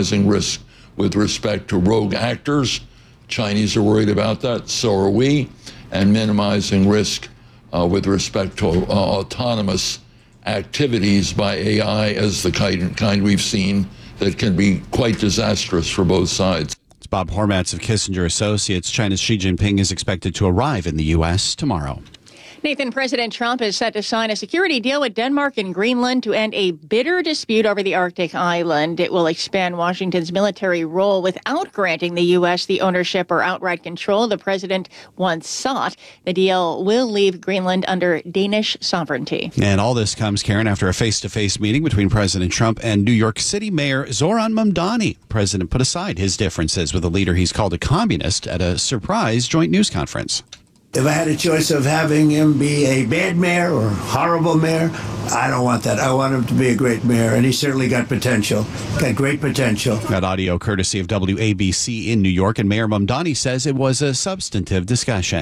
with respect to rogue actors. Chinese are worried about that, so are we, and minimizing risk with respect to autonomous activities by AI as the kind we've seen that can be quite disastrous for both sides. It's Bob Hormats of Kissinger Associates. China's Xi Jinping is expected to arrive in the U.S. tomorrow. Nathan, President Trump is set to sign a security deal with Denmark and Greenland to end a bitter dispute over the Arctic island. It will expand Washington's military role without granting the U.S. the ownership or outright control the president once sought. The deal will leave Greenland under Danish sovereignty. And all this comes, Karen, after a face-to-face meeting between President Trump and New York City Mayor Zoran Mamdani. The president put aside his differences with a leader he's called a communist at a surprise joint news conference. If I had a choice of having him be a bad mayor or horrible mayor, I don't want that. I want him to be a great mayor, and he certainly got potential, got great potential. That audio courtesy of WABC in New York, and Mayor Mamdani says it was a substantive discussion.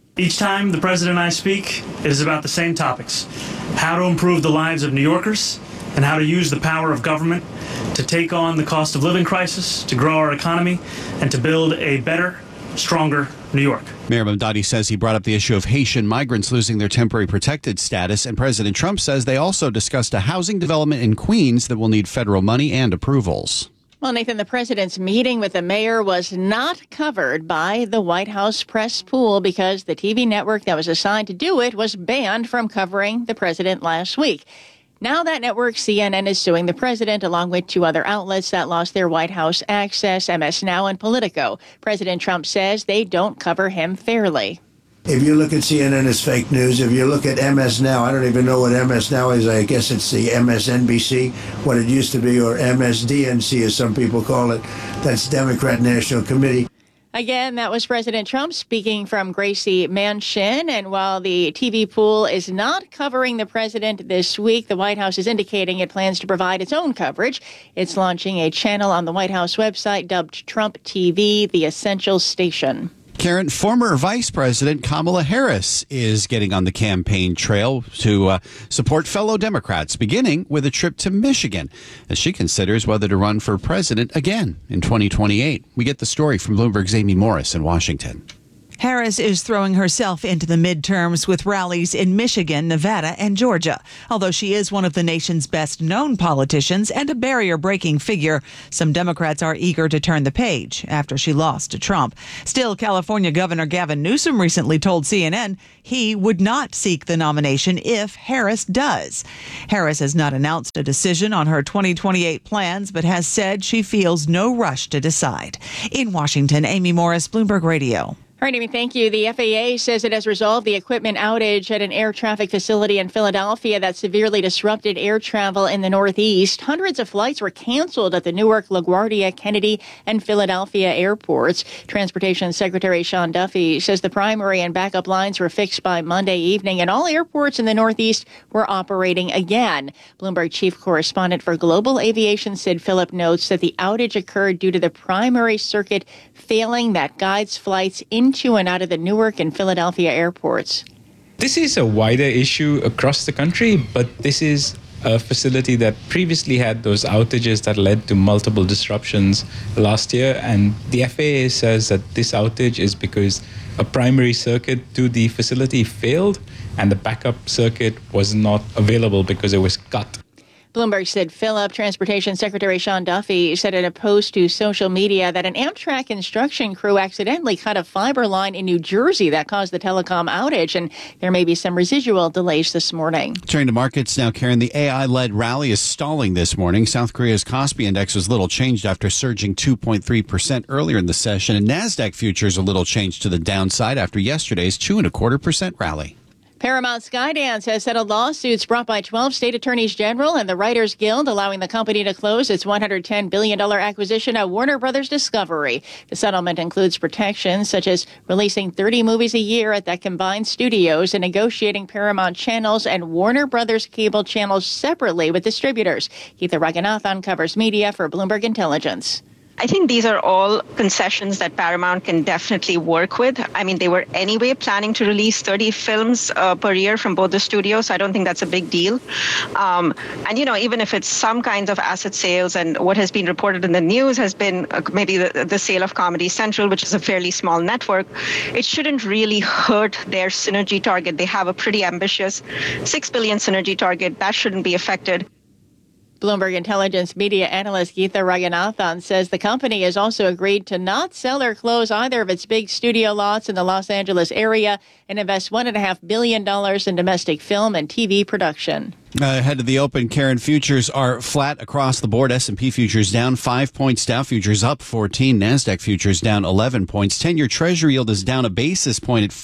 Each time the president and I speak, it is about the same topics: how to improve the lives of New Yorkers and how to use the power of government to take on the cost of living crisis, to grow our economy, and to build a better, stronger New York. Mayor Mamdani says he brought up the issue of Haitian migrants losing their temporary protected status, and President Trump says they also discussed a housing development in Queens that will need federal money and approvals. Well, Nathan, the president's meeting with the mayor was not covered by the White House press pool because the TV network that was assigned to do it was banned from covering the president last week. Now that network, CNN, is suing the president along with two other outlets that lost their White House access, MS Now and Politico. President Trump says they don't cover him fairly. If you look at CNN, it's fake news. If you look at MS Now, I don't even know what MS Now is. I guess it's the MSNBC, what it used to be, or MSDNC, as some people call it. That's Democrat National Committee. Again, that was President Trump speaking from Gracie Mansion. And while the TV pool is not covering the president this week, the White House is indicating it plans to provide its own coverage. It's launching a channel on the White House website dubbed Trump TV, the Essential Station. Karen, former Vice President Kamala Harris is getting on the campaign trail to support fellow Democrats, beginning with a trip to Michigan as she considers whether to run for president again in 2028. We get the story from Bloomberg's Amy Morris in Washington. Harris is throwing herself into the midterms with rallies in Michigan, Nevada, and Georgia. Although she is one of the nation's best-known politicians and a barrier-breaking figure, some Democrats are eager to turn the page after she lost to Trump. Still, California Governor Gavin Newsom recently told CNN he would not seek the nomination if Harris does. Harris has not announced a decision on her 2028 plans, but has said she feels no rush to decide. In Washington, Amy Morris, Bloomberg Radio. All right, Amy, thank you. The FAA says it has resolved the equipment outage at an air traffic facility in Philadelphia that severely disrupted air travel in the Northeast. Hundreds of flights were canceled at the Newark, LaGuardia, Kennedy, and Philadelphia airports. Transportation Secretary Sean Duffy says the primary and backup lines were fixed by Monday evening, and all airports in the Northeast were operating again. Bloomberg chief correspondent for global aviation Sid Phillip notes that the outage occurred due to the primary circuit failing that guides flights into and out of the Newark and Philadelphia airports. This is a wider issue across the country, but this is a facility that previously had those outages that led to multiple disruptions last year. And the FAA says that this outage is because a primary circuit to the facility failed and the backup circuit was not available because it was cut. Bloomberg said Phillip. Transportation Secretary Sean Duffy said in a post to social media that an Amtrak construction crew accidentally cut a fiber line in New Jersey that caused the telecom outage, and there may be some residual delays this morning. Turning to markets now, Karen, the AI-led rally is stalling this morning. South Korea's Kospi index was little changed after surging 2.3% earlier in the session, and NASDAQ futures a little changed to the downside after yesterday's 2.25% rally. Paramount Skydance has settled lawsuits brought by 12 state attorneys general and the Writers Guild, allowing the company to close its $110 billion acquisition of Warner Brothers Discovery. The settlement includes protections such as releasing 30 movies a year at that combined studios and negotiating Paramount channels and Warner Brothers cable channels separately with distributors. Geetha Raghunathan covers media for Bloomberg Intelligence. I think these are all concessions that Paramount can definitely work with. I mean, they were anyway planning to release 30 films per year from both the studios, so I don't think that's a big deal. And, you know, even if it's some kinds of asset sales, and what has been reported in the news has been maybe the sale of Comedy Central, which is a fairly small network, it shouldn't really hurt their synergy target. They have a pretty ambitious $6 billion synergy target. That shouldn't be affected. Bloomberg Intelligence media analyst Geetha Raghunathan says the company has also agreed to not sell or close either of its big studio lots in the Los Angeles area and invest $1.5 billion in domestic film and TV production. Ahead of the open, Karen, futures are flat across the board. S&P futures down 5 points. Dow futures up 14. NASDAQ futures down 11 points. 10-year Treasury yield is down a basis point at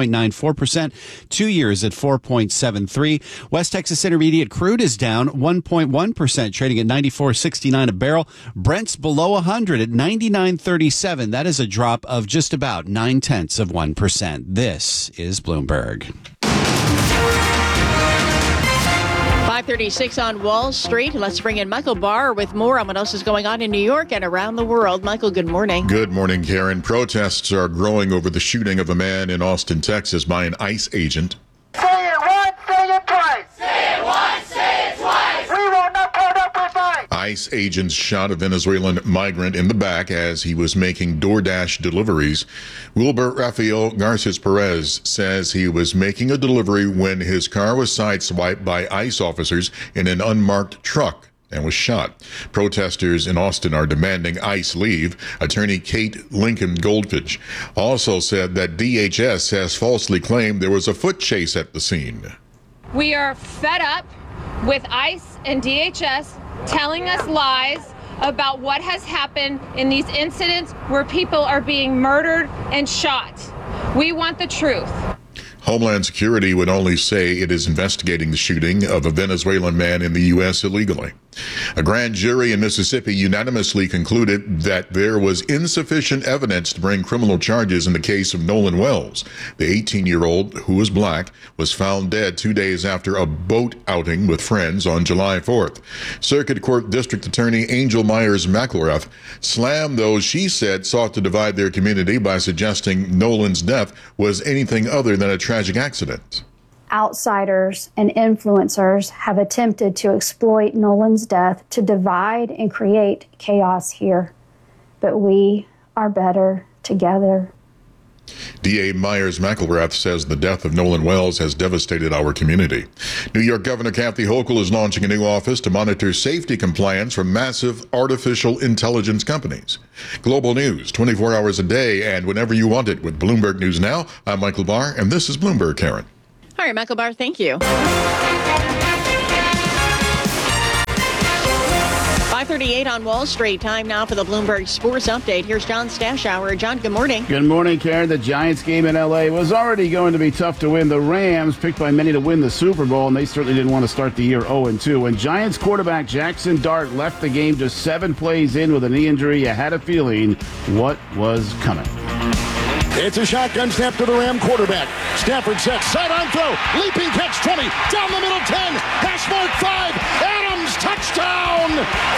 4.94%. 2 years at 4.73. West Texas Intermediate crude is down 1.1%, trading at $94.69 a barrel. Brent's below 100 at $99.37. That is a drop of just about 0.9%. This is Bloomberg. 5:36 on Wall Street. Let's bring in Michael Barr with more on what else is going on in New York and around the world. Michael, good morning. Good morning, Karen. Protests are growing over the shooting of a man in Austin, Texas by an ICE agent. Say it once, say it twice. Say it once, say it twice. We will not put up with ICE. ICE agents shot a Venezuelan migrant in the back as he was making DoorDash deliveries. Wilbur Rafael Garces Perez says he was making a delivery when his car was sideswiped by ICE officers in an unmarked truck and was shot. Protesters in Austin are demanding ICE leave. Attorney Kate Lincoln Goldfinch also said that DHS has falsely claimed there was a foot chase at the scene. We are fed up with ICE and DHS telling us lies about what has happened in these incidents where people are being murdered and shot. We want the truth. Homeland Security would only say it is investigating the shooting of a Venezuelan man in the U.S. illegally. A grand jury in Mississippi unanimously concluded that there was insufficient evidence to bring criminal charges in the case of Nolan Wells. The 18-year-old, who was black, was found dead 2 days after a boat outing with friends on July 4th. Circuit Court District Attorney Angel Myers McElrath slammed those she said sought to divide their community by suggesting Nolan's death was anything other than a tragic accident. Outsiders and influencers have attempted to exploit Nolan's death to divide and create chaos here. But we are better together. DA Myers McElrath says the death of Nolan Wells has devastated our community. New York Governor Kathy Hochul is launching a new office to monitor safety compliance from massive artificial intelligence companies. Global news 24 hours a day and whenever you want it with Bloomberg News Now. I'm Michael Barr, and this is Bloomberg, Karen. All right, Michael Barr, thank you. 5:38 on Wall Street. Time now for the Bloomberg Sports Update. Here's John Stashower. John, good morning. Good morning, Karen. The Giants game in L.A. was already going to be tough to win. The Rams, picked by many to win the Super Bowl, and they certainly didn't want to start the year 0-2. When Giants quarterback Jackson Dart left the game just 7 plays in with a knee injury, you had a feeling what was coming. It's a shotgun snap to the Ram quarterback. Stafford sets, sidearm throw, leaping catch 20, down the middle 10, hash mark 5, Adams, touchdown!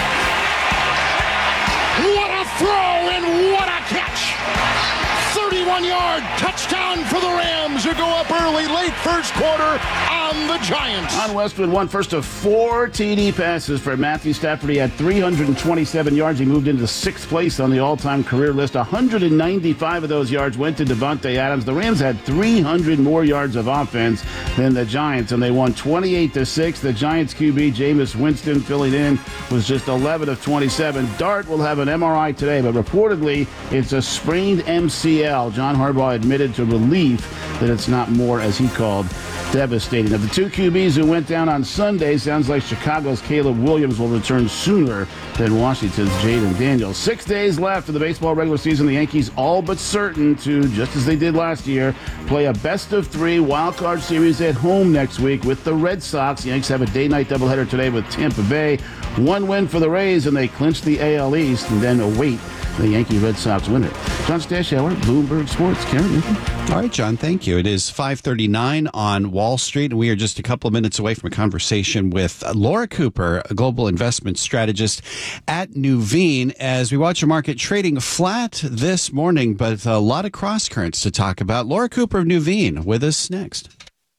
What a throw and what a catch! 31-yard touchdown for the Rams, who go up early, late first quarter on the Giants. Ron Westwood won first of 4 TD passes for Matthew Stafford. He had 327 yards. He moved into 6th place on the all-time career list. 195 of those yards went to Devontae Adams. The Rams had 300 more yards of offense than the Giants, and they won 28-6. The Giants QB, Jameis Winston, filling in, was just 11 of 27. Dart will have an MRI today, but reportedly it's a sprained MCL. John Harbaugh admitted to relief that it's not more, as he called, devastating. Of the 2 QBs who went down on Sunday, sounds like Chicago's Caleb Williams will return sooner than Washington's Jaden Daniels. 6 days left of the baseball regular season. The Yankees all but certain to, just as they did last year, play a best-of-3 wild-card series at home next week with the Red Sox. The Yankees have a day-night doubleheader today with Tampa Bay. 1 win for the Rays, and they clinch the AL East and then await the Yankee-Red Sox winner. John Stashower, Bloomberg Sports. Karen. All right, John, thank you. It is 5:39 on Wall Street, and we are just a couple of minutes away from a conversation with Laura Cooper, a global investment strategist at Nuveen, as we watch the market trading flat this morning, but a lot of cross currents to talk about. Laura Cooper of Nuveen with us next.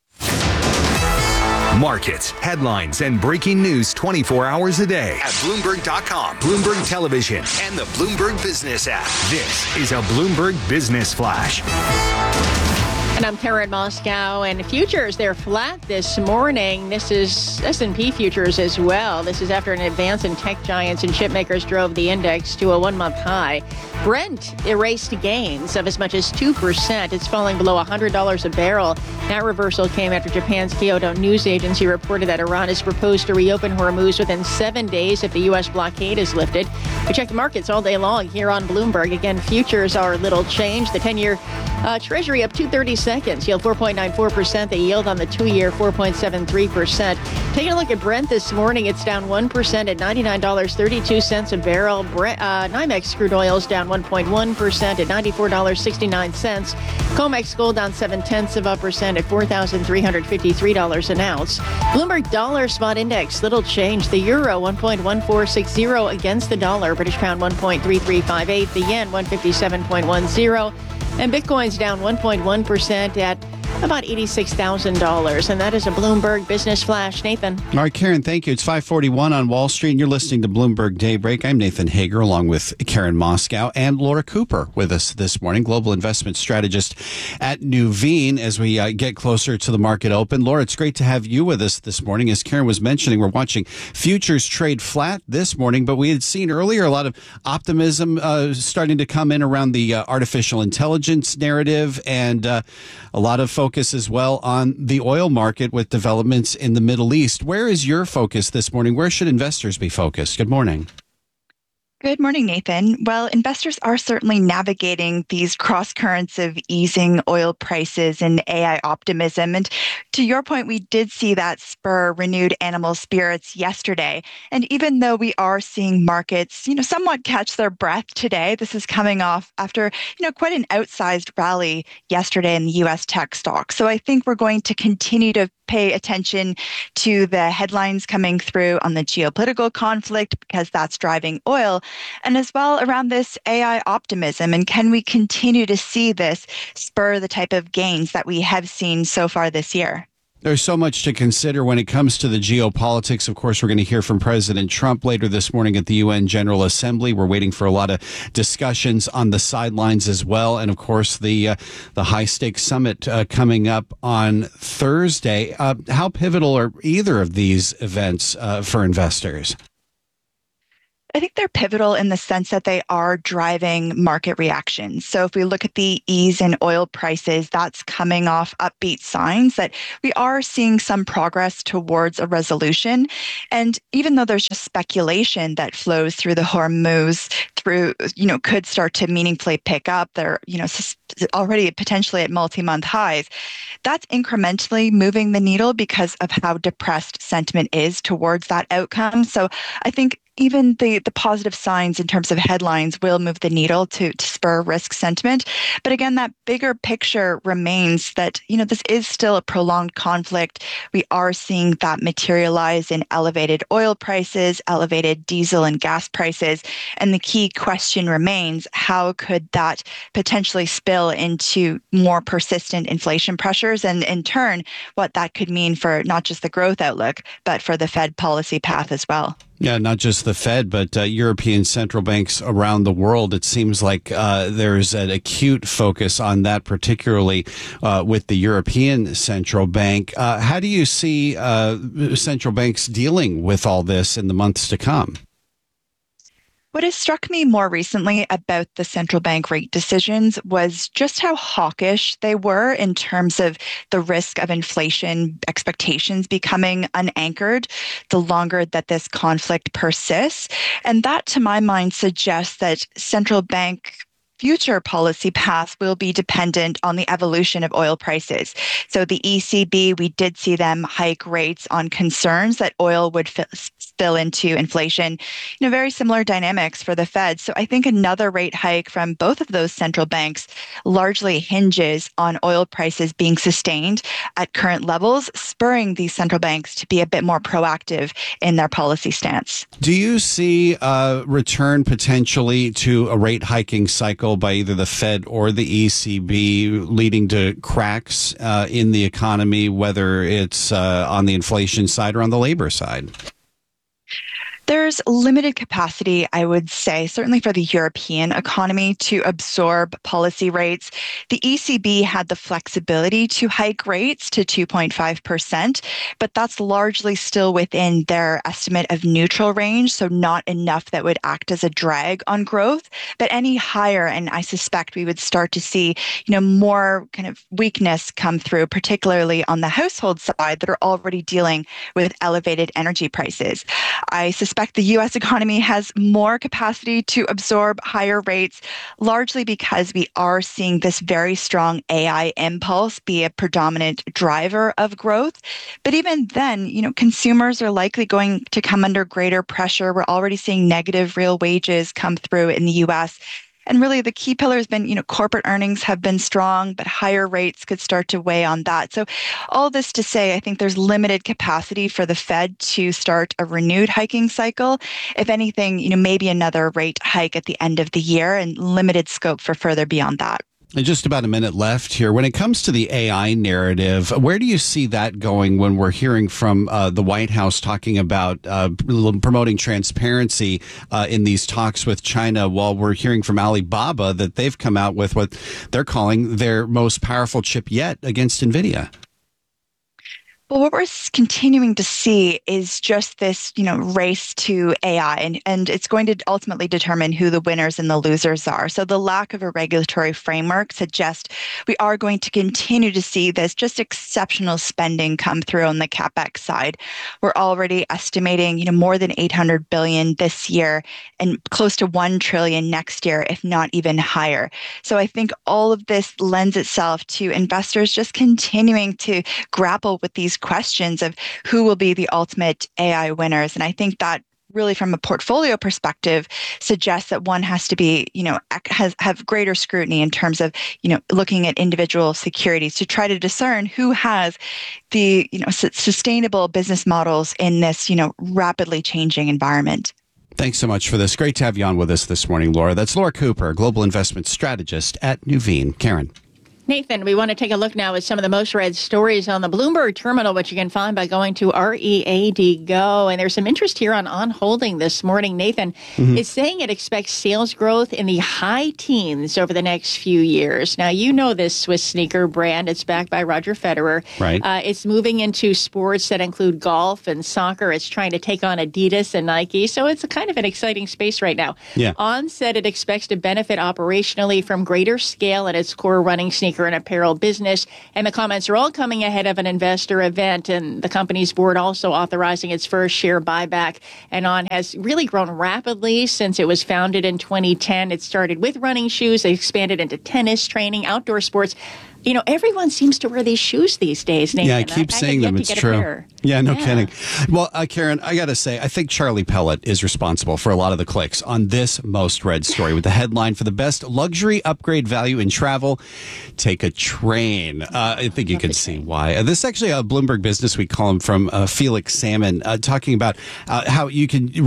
Markets, headlines, and breaking news 24 hours a day at Bloomberg.com, Bloomberg Television, and the Bloomberg Business app. This is a Bloomberg Business Flash. And I'm Karen Moscow, and futures, they're flat this morning. This is S&P futures as well. This is after an advance in tech giants and chip makers drove the index to a 1-month high. Brent erased gains of as much as 2%. It's falling below $100 a barrel. That reversal came after Japan's Kyodo News Agency reported that Iran has proposed to reopen Hormuz within 7 days if the U.S. blockade is lifted. We check the markets all day long here on Bloomberg. Again, futures are little change. The 10-year Treasury up 2/32, yield 4.94%. The yield on the 2-year 4.73%. Taking a look at Brent this morning, it's down 1% at $99.32 a barrel. NYMEX crude oil is down 1.1% at $94.69. COMEX gold down 0.7% at $4,353 an ounce. Bloomberg dollar spot index, little change. The euro 1.1460 against the dollar. British pound 1.3358. The yen 157.10. And Bitcoin's down 1.1% at about $86,000. And that is a Bloomberg Business Flash. Nathan. All right, Karen, thank you. It's 5:41 on Wall Street, and you're listening to Bloomberg Daybreak. I'm Nathan Hager, along with Karen Moscow and Laura Cooper with us this morning, global investment strategist at Nuveen, as we get closer to the market open. Laura, it's great to have you with us this morning. As Karen was mentioning, we're watching futures trade flat this morning, but we had seen earlier a lot of optimism starting to come in around the artificial intelligence narrative, and a lot of focus as well on the oil market with developments in the Middle East. Where is your focus this morning? Where should investors be focused? Good morning. Good morning, Nathan. Well, investors are certainly navigating these cross currents of easing oil prices and AI optimism. And to your point, we did see that spur renewed animal spirits yesterday. And even though we are seeing markets, somewhat catch their breath today, this is coming off after, quite an outsized rally yesterday in the U.S. tech stock. So I think we're going to continue to pay attention to the headlines coming through on the geopolitical conflict, because that's driving oil, and as well around this AI optimism. And can we continue to see this spur the type of gains that we have seen so far this year? There's so much to consider when it comes to the geopolitics. Of course, we're going to hear from President Trump later this morning at the UN General Assembly. We're waiting for a lot of discussions on the sidelines as well. And of course, the high-stakes summit coming up on Thursday. How pivotal are either of these events for investors? I think they're pivotal in the sense that they are driving market reactions. So if we look at the ease in oil prices, that's coming off upbeat signs that we are seeing some progress towards a resolution. And even though there's just speculation that flows through the Hormuz could start to meaningfully pick up, they're, already potentially at multi-month highs, that's incrementally moving the needle because of how depressed sentiment is towards that outcome. So I think even the positive signs in terms of headlines will move the needle to spur risk sentiment. But again, that bigger picture remains that, this is still a prolonged conflict. We are seeing that materialize in elevated oil prices, elevated diesel and gas prices. And the key question remains, how could that potentially spill into more persistent inflation pressures? And in turn, what that could mean for not just the growth outlook, but for the Fed policy path as well. Yeah, not just the Fed, but European central banks around the world. It seems like there's an acute focus on that, particularly with the European Central Bank. How do you see central banks dealing with all this in the months to come? What has struck me more recently about the central bank rate decisions was just how hawkish they were in terms of the risk of inflation expectations becoming unanchored the longer that this conflict persists. And that, to my mind, suggests that central bank future policy path will be dependent on the evolution of oil prices. So the ECB, we did see them hike rates on concerns that oil would spill into inflation. Very similar dynamics for the Fed. So I think another rate hike from both of those central banks largely hinges on oil prices being sustained at current levels, spurring these central banks to be a bit more proactive in their policy stance. Do you see a return potentially to a rate hiking cycle by either the Fed or the ECB, leading to cracks in the economy, whether it's on the inflation side or on the labor side? There's limited capacity, I would say, certainly for the European economy to absorb policy rates. The ECB had the flexibility to hike rates to 2.5%, but that's largely still within their estimate of neutral range, so not enough that would act as a drag on growth. But any higher, and I suspect we would start to see, more kind of weakness come through, particularly on the household side that are already dealing with elevated energy prices. I suspect suspect the U.S. economy has more capacity to absorb higher rates, largely because we are seeing this very strong AI impulse be a predominant driver of growth. But even then, consumers are likely going to come under greater pressure. We're already seeing negative real wages come through in the U.S. And really, the key pillar has been, corporate earnings have been strong, but higher rates could start to weigh on that. So all this to say, I think there's limited capacity for the Fed to start a renewed hiking cycle. If anything, maybe another rate hike at the end of the year and limited scope for further beyond that. And just about a minute left here. When it comes to the AI narrative, where do you see that going when we're hearing from the White House talking about promoting transparency in these talks with China, while we're hearing from Alibaba that they've come out with what they're calling their most powerful chip yet against NVIDIA? Well, what we're continuing to see is just this, race to AI, and it's going to ultimately determine who the winners and the losers are. So the lack of a regulatory framework suggests we are going to continue to see this just exceptional spending come through on the CapEx side. We're already estimating, more than $800 billion this year and close to $1 trillion next year, if not even higher. So I think all of this lends itself to investors just continuing to grapple with these questions of who will be the ultimate AI winners. And I think that really from a portfolio perspective suggests that one has to be, have greater scrutiny in terms of, looking at individual securities to try to discern who has the, sustainable business models in this, rapidly changing environment. Thanks so much for this. Great to have you on with us this morning, Laura. That's Laura Cooper, Global Investment Strategist at Nuveen. Karen. Nathan, we want to take a look now at some of the most read stories on the Bloomberg terminal, which you can find by going to READ Go. And there's some interest here on Holding this morning. Nathan is saying it expects sales growth in the high teens over the next few years. Now, this Swiss sneaker brand. It's backed by Roger Federer. Right. It's moving into sports that include golf and soccer. It's trying to take on Adidas and Nike. So it's a kind of an exciting space right now. Yeah. On said it expects to benefit operationally from greater scale at its core running sneaker and apparel business. And the comments are all coming ahead of an investor event, and the company's board also authorizing its first share buyback. And On has really grown rapidly since it was founded in 2010. It started with running shoes. They expanded into tennis, training, outdoor sports. Everyone seems to wear these shoes these days, Nathan. Yeah, I keep saying them. It's true. Yeah, no kidding. Well, Karen, I got to say, I think Charlie Pellet is responsible for a lot of the clicks on this most read story with the headline for the best luxury upgrade value in travel. Take a train. I think you can see why. This is actually a Bloomberg Business Week column from Felix Salmon talking about how you can